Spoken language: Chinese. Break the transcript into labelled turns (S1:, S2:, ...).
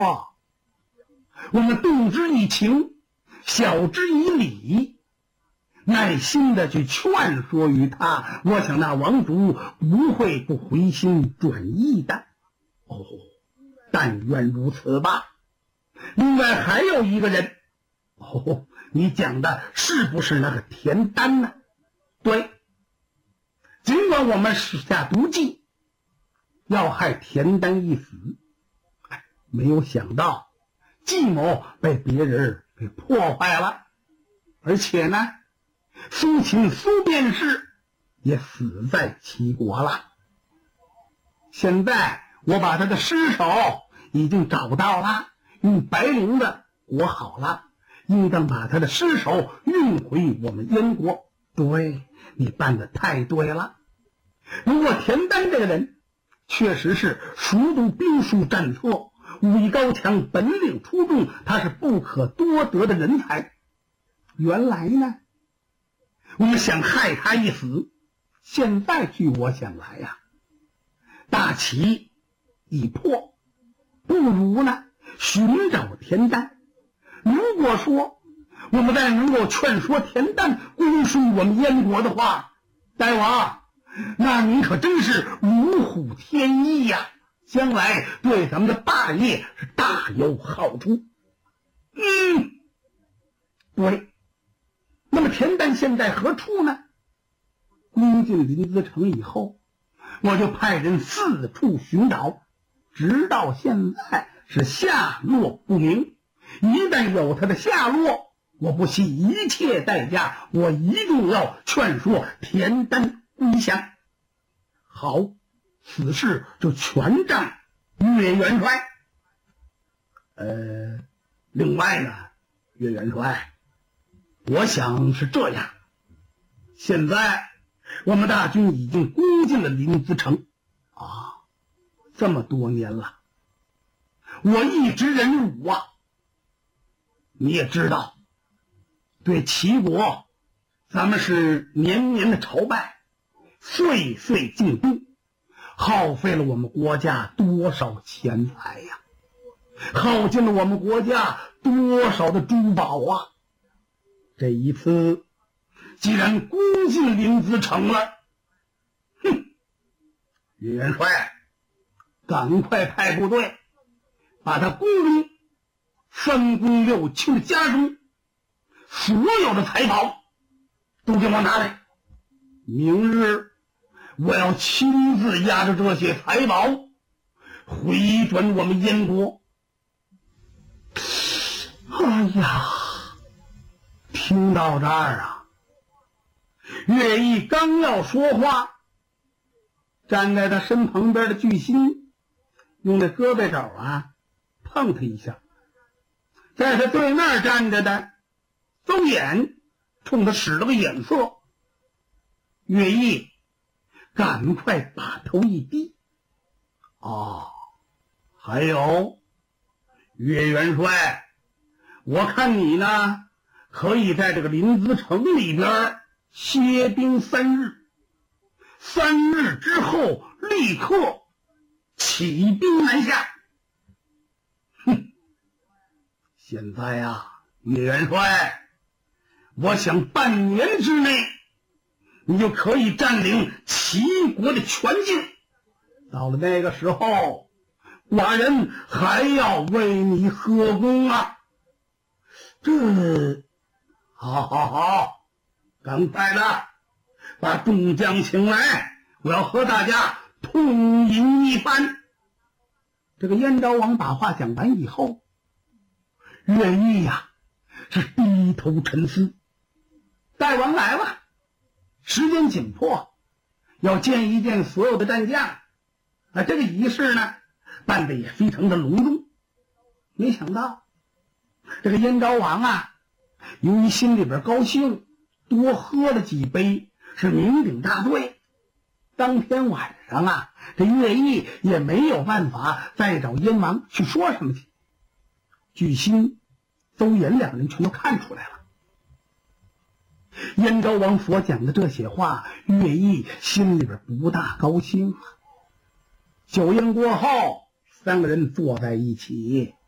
S1: 我们动之以情，晓之以理，耐心的去劝说于他，我想那王族不会不回心转意的。但愿如此吧。另外还有一个人，你讲的是不是那个田丹呢？对，尽管我们使下毒计，要害田丹一死，没有想到计谋被别人给破坏了，而且呢，苏秦苏便士也死在齐国了。现在我把他的尸首已经找到了，用白绫子裹好了，应当把他的尸首运回我们燕国。对，你办得太对了。如果田丹这个人确实是熟读兵书战策，武艺高强，本领出众，他是不可多得的人才。原来呢，我们想害他一死，现在据我想来呀，大旗已破，不如呢寻找田丹。如果说我们再能够劝说田丹归顺我们燕国的话，大王，那您可真是如虎添翼呀，将来对咱们的霸业是大有好处。对。那么田丹现在何处呢？攻进临淄城以后，我就派人四处寻找，直到现在是下落不明。一旦有他的下落，我不惜一切代价，我一定要劝说田丹归降。好，此事就全仗岳元帅。另外呢，岳元帅，我想是这样，现在我们大军已经攻进了临淄城这么多年了，我一直忍辱啊。你也知道，对齐国咱们是年年的朝拜，岁岁进贡，耗费了我们国家多少钱财呀，耗尽了我们国家多少的珠宝啊。这一次既然攻进临淄城了，岳元帅，赶快派部队把他宫中3公6卿的家中所有的财宝都给我拿来，明日我要亲自押着这些财宝回转我们燕国。哎呀，听到这儿乐毅刚要说话，站在他身旁边的巨星用那胳膊肘碰他一下，在他对面站着的邹衍冲他使了个眼色，乐毅赶快把头一低。还有岳元帅，我看你呢可以在这个临淄城里边歇兵3日，3日之后立刻起兵南下。现在岳元帅，我想半年之内你就可以占领齐国的全境，到了那个时候，寡人还要为你喝功啊。好，赶快的把众将请来，我要和大家痛饮一番。这个燕昭王把话讲完以后，乐毅是低头沉思。大王来了，时间紧迫，要见一见所有的战将这个仪式呢办得也非常的隆重。没想到这个燕昭王由于心里边高兴，多喝了几杯，是酩酊大醉。当天晚上这乐毅也没有办法再找燕王去说什么去。巨星、邹衍两人全都看出来了，燕昭王所讲的这些话，乐毅心里边不大高兴。酒宴过后，3个人坐在一起，